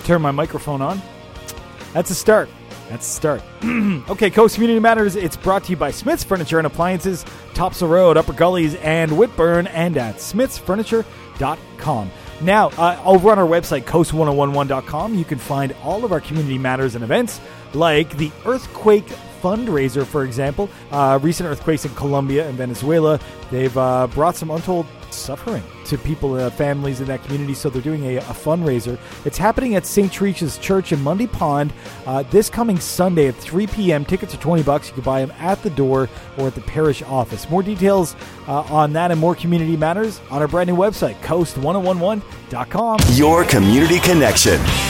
turn my microphone on. That's a start. Okay, Coast Community Matters, it's brought to you by Smith's Furniture and Appliances, Topsail Road, Upper Gullies, and Whitburn, and at smithsfurniture.com. Now, over on our website, coast1011.com, you can find all of our Community Matters and events, like the Earthquake Fundraiser, for example. Recent earthquakes in Colombia and Venezuela, they've brought some untold suffering to people, families in that community, so they're doing a fundraiser. It's happening at St. Teresa's Church in Mundy Pond this coming Sunday at 3 p.m. Tickets are $20. You can buy them at the door or at the parish office. More details on that and more Community Matters on our brand new website, coast1011.com. Your community connection.